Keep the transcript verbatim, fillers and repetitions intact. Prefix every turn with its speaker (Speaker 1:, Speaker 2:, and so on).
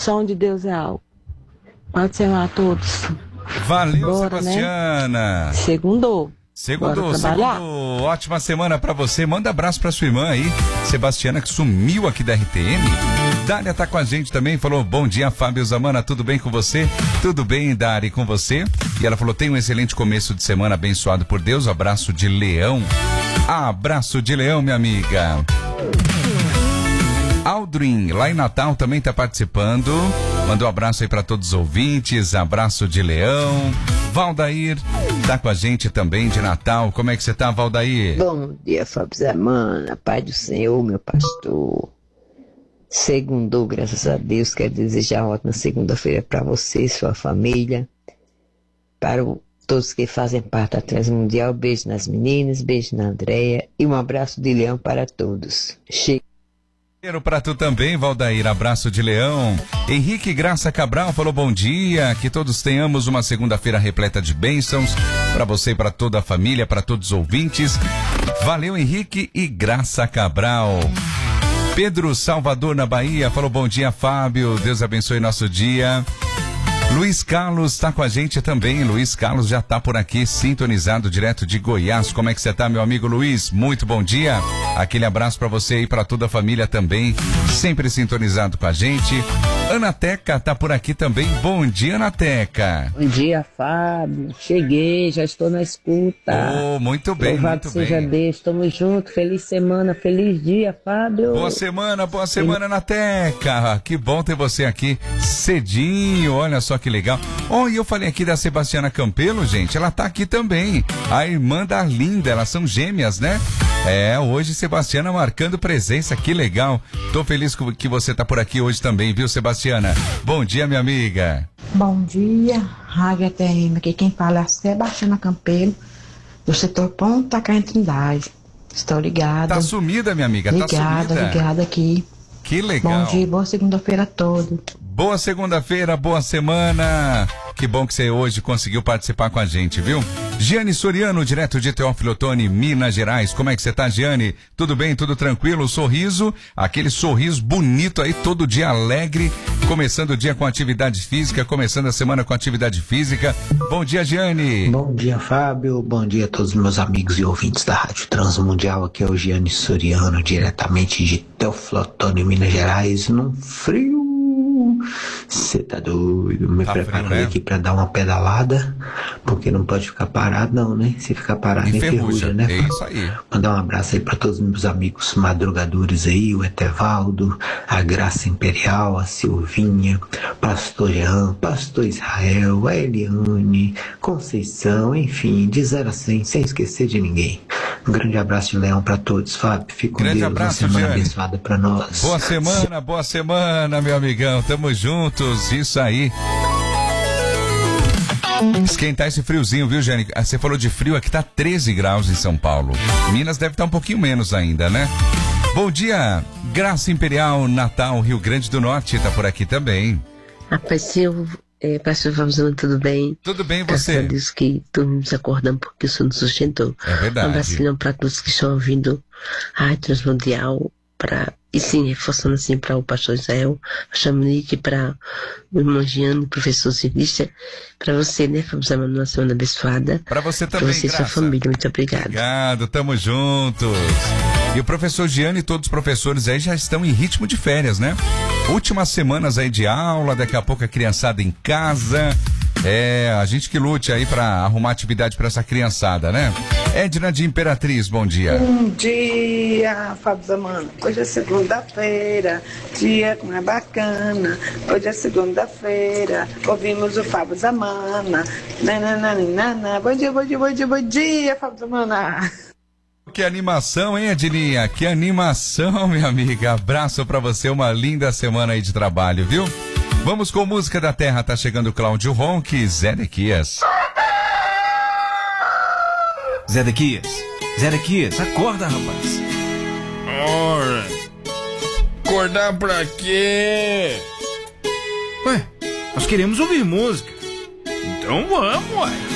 Speaker 1: som de Deus é algo. Pode ser a todos.
Speaker 2: Valeu,
Speaker 1: Bora,
Speaker 2: Sebastiana.
Speaker 1: Né? Segundou.
Speaker 2: Segundou, segundou. Ótima semana pra você. Manda abraço pra sua irmã aí, Sebastiana, que sumiu aqui da R T M. Dália tá com a gente também, falou, bom dia, Fábio Zamana, tudo bem com você? Tudo bem, Dari, com você? E ela falou, tem um excelente começo de semana abençoado por Deus, abraço de leão. Abraço de leão, minha amiga. Aldrin, lá em Natal, também tá participando. Mandou um abraço aí pra todos os ouvintes, abraço de leão. Valdair tá com a gente também de Natal. Como é que você tá, Valdair?
Speaker 3: Bom dia, Fábio Zamana, Pai do Senhor, meu pastor. Segundou, graças a Deus. Quero desejar uma ótima segunda-feira para você e sua família. Para o, todos que fazem parte da Transmundial, beijo nas meninas, beijo na Andréia e um abraço de leão para todos. Che
Speaker 2: Para tu também, Valdair, abraço de leão. Henrique Graça Cabral falou bom dia, que todos tenhamos uma segunda-feira repleta de bênçãos para você e para toda a família, para todos os ouvintes. Valeu, Henrique e Graça Cabral. Pedro Salvador, na Bahia, falou bom dia, Fábio, Deus abençoe nosso dia. Luiz Carlos está com a gente também. Luiz Carlos já está por aqui, sintonizado direto de Goiás. Como é que você está, meu amigo Luiz? Muito bom dia. Aquele abraço para você e para toda a família também, sempre sintonizado com a gente. Ana Teca está por aqui também. Bom dia, Ana Teca.
Speaker 4: Bom dia, Fábio. Cheguei, já estou na escuta.
Speaker 2: Oh, muito bem,
Speaker 4: Louvado
Speaker 2: muito
Speaker 4: seja
Speaker 2: bem.
Speaker 4: Deus, estamos juntos. Feliz semana, feliz dia, Fábio.
Speaker 2: Boa semana, boa semana, Ana Teca. Que bom ter você aqui cedinho, olha só que legal. Oh, e eu falei aqui da Sebastiana Campelo, gente, ela tá aqui também. A irmã da Linda, elas são gêmeas, né? É, hoje Sebastiana marcando presença, que legal. Tô feliz que você tá por aqui hoje também, viu, Sebastiana? Bom dia, minha amiga.
Speaker 5: Bom dia, Rádio T M. Aqui quem fala é a Sebastiana Campelo, do setor Ponta Cá em Trindade. Estou ligada.
Speaker 2: Tá sumida, minha amiga,
Speaker 5: ligada,
Speaker 2: tá sumida.
Speaker 5: Ligada, ligada aqui.
Speaker 2: Que legal.
Speaker 5: Bom dia, boa segunda-feira a todos.
Speaker 2: Boa segunda-feira, boa semana. Que bom que você hoje conseguiu participar com a gente, viu? Giane Soriano, direto de Teófilo Otoni, Minas Gerais. Como é que você tá, Giane? Tudo bem, tudo tranquilo? Sorriso, aquele sorriso bonito aí, todo dia alegre. Começando o dia com atividade física, começando a semana com atividade física. Bom dia, Giane.
Speaker 6: Bom dia, Fábio. Bom dia a todos os meus amigos e ouvintes da Rádio Transmundial. Aqui é o Giane Soriano, diretamente de Teófilo Otoni, Minas Gerais, num frio. Você tá doido? Me
Speaker 2: tá
Speaker 6: preparando
Speaker 2: frio, né?
Speaker 6: aqui pra dar uma pedalada, porque não pode ficar parado não, né? Se ficar parado é ferrugem, né?
Speaker 2: É isso aí.
Speaker 6: Mandar um abraço aí pra todos os meus amigos madrugadores aí, o Etevaldo, a Graça Imperial, a Silvinha, Pastor Jean, Pastor Israel, a Eliane, Conceição, enfim, de zero a cem, sem esquecer de ninguém. Um grande abraço de leão pra todos, Fábio. Fico com
Speaker 2: Grande
Speaker 6: Deus,
Speaker 2: abraço,
Speaker 6: uma semana
Speaker 2: Giane.
Speaker 6: abençoada pra nós.
Speaker 2: Boa semana, boa semana, meu amigão. Tamo juntos, isso aí. Esquentar esse friozinho, viu, Jane? Você falou de frio, aqui tá treze graus em São Paulo. Minas deve estar um pouquinho menos ainda, né? Bom dia, Graça Imperial, Natal, Rio Grande do Norte, tá por aqui também.
Speaker 7: Rapaz, eu, é, pastor Fábio, tudo bem?
Speaker 2: Tudo bem,
Speaker 7: Graças
Speaker 2: você?
Speaker 7: a Deus que dormimos acordando porque o Senhor nos sustentou.
Speaker 2: É verdade.
Speaker 7: Um abraço para todos que estão ouvindo a Rádio Transmundial, pra, e sim, reforçando assim para o pastor Israel, pastor Monique, para o irmão Giano, professor civilista, para você, né, Fábio Zamana, uma semana abençoada.
Speaker 2: Para você também,
Speaker 7: Para você e sua
Speaker 2: Graça.
Speaker 7: família, muito obrigado.
Speaker 2: Obrigado, tamo juntos. E o professor Giano e todos os professores aí já estão em ritmo de férias, né? Últimas semanas aí de aula, daqui a pouco a criançada em casa. É, a gente que lute aí pra arrumar atividade pra essa criançada, né? Edna de Imperatriz, bom dia.
Speaker 8: Bom dia, Fábio Zamana. Hoje é segunda-feira, dia como é bacana. Hoje é segunda-feira, ouvimos o Fábio Zamana. Nananana. Bom dia, bom dia, bom dia, bom dia, Fábio Zamana.
Speaker 2: Que animação, hein, Edninha? Que animação, minha amiga. Abraço pra você, uma linda semana aí de trabalho, viu? Vamos com música da terra, tá chegando Cláudio Ronque, Zedequias.
Speaker 9: Zedequias, Zedequias, acorda, rapaz.
Speaker 10: Ora, acordar pra quê?
Speaker 9: Ué, nós queremos ouvir música.
Speaker 10: Então vamos, ué.